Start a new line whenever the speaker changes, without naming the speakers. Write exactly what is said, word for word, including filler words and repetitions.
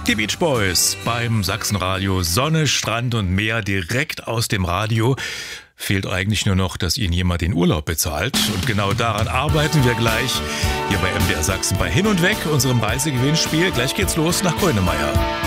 Die Beach Boys beim Sachsenradio. Sonne, Strand und Meer direkt aus dem Radio. Fehlt eigentlich nur noch, dass Ihnen jemand den Urlaub bezahlt. Und genau daran arbeiten wir gleich hier bei M D R Sachsen bei Hin und Weg, unserem Reisegewinnspiel. Gleich geht's los nach Grönemeyer.